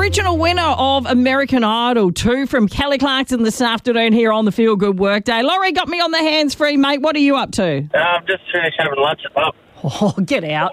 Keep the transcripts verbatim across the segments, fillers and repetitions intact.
original winner of American Idol, two from Kelly Clarkson this afternoon here on the Feel Good Workday. Laurie got me on the hands-free, mate. What are you up to? Uh, I'm just finished having lunch at the pub. Oh, get out.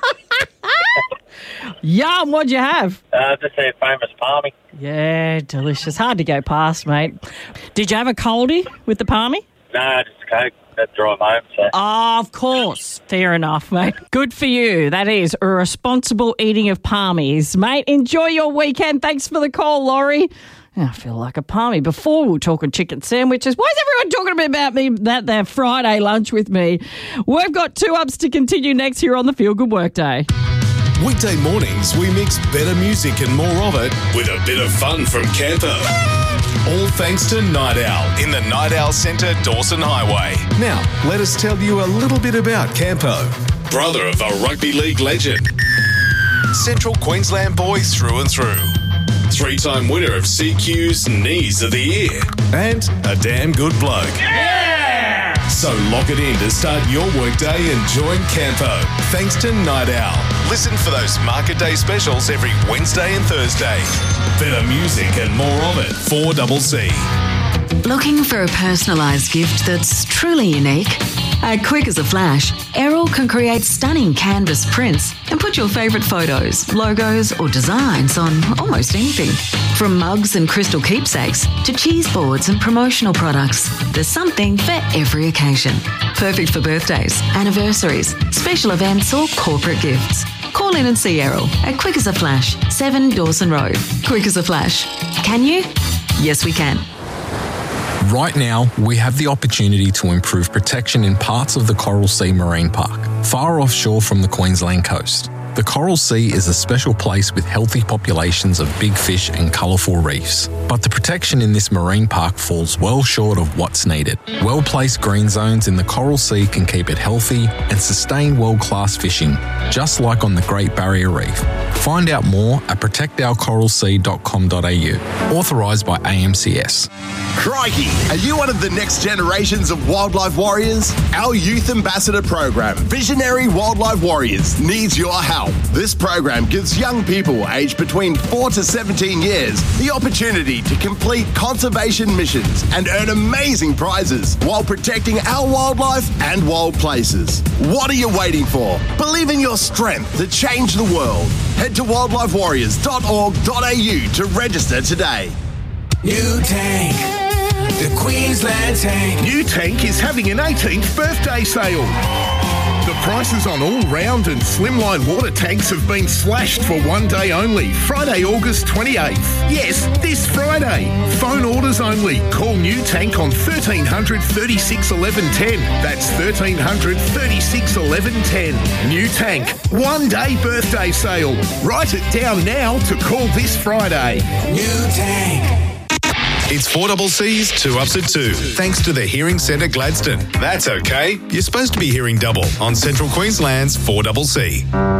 Yum, what'd you have? Uh, just a famous palmy. Yeah, delicious. Hard to go past, mate. Did you have a coldie with the palmy? No, just a Coke. That drive home. So. Oh, of course. Fair enough, mate. Good for you. That is a responsible eating of palmies. Mate, enjoy your weekend. Thanks for the call, Laurie. I feel like a palmy. Before we were talking chicken sandwiches. Why is everyone talking about me that their Friday lunch with me? We've got two ups to continue next here on the Feel Good Workday. Weekday mornings, we mix better music and more of it with a bit of fun from Campo. All thanks to Night Owl in the Night Owl Centre, Dawson Highway. Now, let us tell you a little bit about Campo. Brother of a rugby league legend. Central Queensland boy through and through. Three-time winner of C Q's Knees of the Year. And a damn good bloke. Yeah! So lock it in to start your workday and join Campo. Thanks to Night Owl. Listen for those Market Day specials every Wednesday and Thursday. Better music and more of it. four C C. Looking for a personalised gift that's truly unique? At Quick as a Flash, Errol can create stunning canvas prints and put your favourite photos, logos or designs on almost anything. From mugs and crystal keepsakes to cheese boards and promotional products, there's something for every occasion. Perfect for birthdays, anniversaries, special events or corporate gifts. Call in and see Errol at Quick as a Flash, seven Dawson Road. Quick as a Flash. Can you? Yes, we can. Right now, we have the opportunity to improve protection in parts of the Coral Sea Marine Park, far offshore from the Queensland coast. The Coral Sea is a special place with healthy populations of big fish and colourful reefs. But the protection in this marine park falls well short of what's needed. Well-placed green zones in the Coral Sea can keep it healthy and sustain world-class fishing, just like on the Great Barrier Reef. Find out more at protect our coral sea dot com dot a u. Authorised by A M C S. Crikey! Are you one of the next generations of wildlife warriors? Our Youth Ambassador program, Visionary Wildlife Warriors, needs your help. This program gives young people aged between four to seventeen years the opportunity to complete conservation missions and earn amazing prizes while protecting our wildlife and wild places. What are you waiting for? Believe in your strength to change the world. Head to wildlife warriors dot org dot a u to register today. New Tank, the Queensland Tank. New Tank is having an eighteenth birthday sale. The prices on all round and slimline water tanks have been slashed for one day only, Friday, August twenty-eighth. Yes, this Friday. Phone orders only. Call New Tank on thirteen hundred, thirty-six, eleven, ten. That's thirteen hundred, thirty-six, eleven, ten. New Tank, one day birthday sale. Write it down now to call this Friday. New Tank. It's four C C's, two ups at two. Thanks to the Hearing Centre Gladstone. That's okay. You're supposed to be hearing double on Central Queensland's four C C.